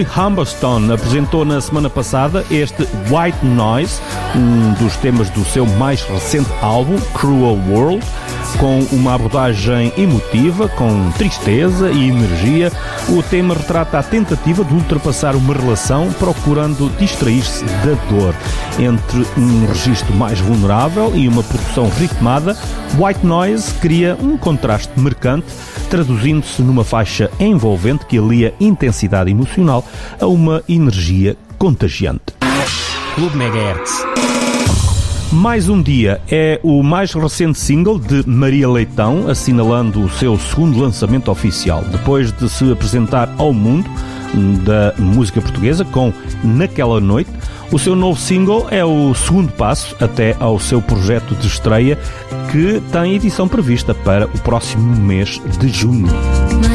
Shirley Humberstone apresentou na semana passada este White Noise, um dos temas do seu mais recente álbum, Cruel World, com uma abordagem emotiva, com tristeza e energia. O tema retrata a tentativa de ultrapassar uma relação procurando distrair-se da dor. Entre um registro mais vulnerável e uma produção ritmada, White Noise cria um contraste marcante, traduzindo-se numa faixa envolvente que alia intensidade emocional a uma energia contagiante. Clube Megahertz. Mais um Dia é o mais recente single de Maria Leitão, assinalando o seu segundo lançamento oficial, depois de se apresentar ao mundo da música portuguesa com Naquela Noite. O seu novo single é o segundo passo até ao seu projeto de estreia, que tem edição prevista para o próximo mês de junho.